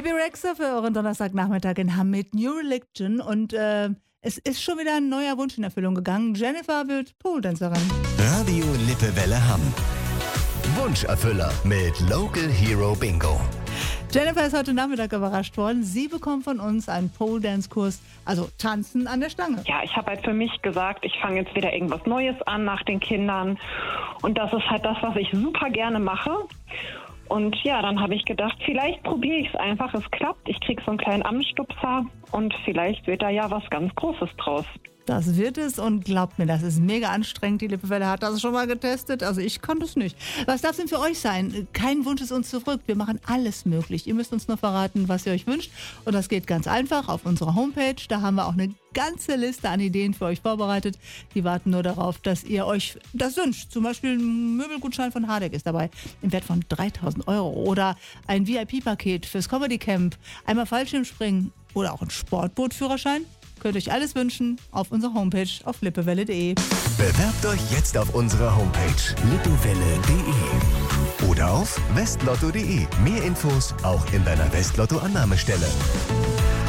Bibi Rexha für euren Donnerstagnachmittag in Hamm mit New Religion und es ist schon wieder ein neuer Wunsch in Erfüllung gegangen. Jennifer wird Pole-Dancerin. Radio Lippewelle Hamm. Wunscherfüller mit Local Hero Bingo. Jennifer ist heute Nachmittag überrascht worden. Sie bekommt von uns einen Pole-Dance-Kurs, also Tanzen an der Stange. Ja, ich habe halt für mich gesagt, ich fange jetzt wieder irgendwas Neues an nach den Kindern. Und das ist halt das, was ich super gerne mache. Und ja, dann habe ich gedacht, vielleicht probiere ich es einfach. Es klappt, ich kriege so einen kleinen Anstupser und vielleicht wird da ja was ganz Großes draus. Das wird es und glaubt mir, das ist mega anstrengend. Die Lippewelle hat das schon mal getestet, also ich konnte es nicht. Was darf denn für euch sein? Kein Wunsch ist uns zu verrückt. Wir machen alles möglich. Ihr müsst uns nur verraten, was ihr euch wünscht. Und das geht ganz einfach auf unserer Homepage. Da haben wir auch eine ganze Liste an Ideen für euch vorbereitet. Die warten nur darauf, dass ihr euch das wünscht. Zum Beispiel ein Möbelgutschein von Hardegg ist dabei im Wert von 3.000 € oder ein VIP-Paket fürs Comedy Camp, einmal Fallschirmspringen oder auch ein Sportbootführerschein. Könnt euch alles wünschen auf unserer Homepage auf lippewelle.de. Bewerbt euch jetzt auf unserer Homepage lippewelle.de oder auf westlotto.de. Mehr Infos auch in deiner Westlotto-Annahmestelle.